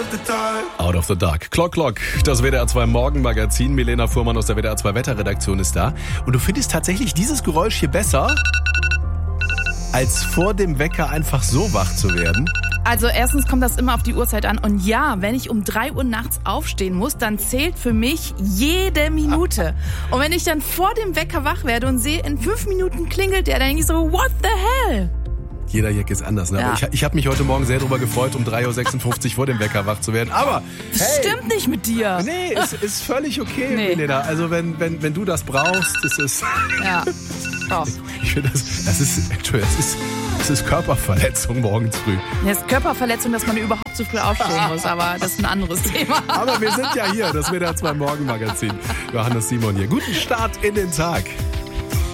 Out of the Dark. Clock. Das WDR 2 Morgenmagazin. Milena Fuhrmann aus der WDR 2 Wetterredaktion ist da. Und du findest tatsächlich dieses Geräusch hier besser, als vor dem Wecker einfach so wach zu werden? Also erstens kommt das immer auf die Uhrzeit an. Und ja, wenn ich um 3 Uhr nachts aufstehen muss, dann zählt für mich jede Minute. Und wenn ich dann vor dem Wecker wach werde und sehe, in 5 Minuten klingelt der, dann denke ich so, what the hell? Jeder Jack ist anders, ne? Ja. Aber ich habe mich heute Morgen sehr darüber gefreut, um 3.56 Uhr vor dem Wecker wach zu werden. Aber Das stimmt nicht mit dir. Nee, es ist völlig okay, Nee. Milena. Also wenn du das brauchst, das ist... Ja. Oh. Ich finde, das ist Körperverletzung morgens früh. Das ist Körperverletzung, dass man überhaupt so früh aufstehen muss, aber das ist ein anderes Thema. Aber wir sind ja hier, das WDR 2 Morgenmagazin. Johannes Simon hier. Guten Start in den Tag.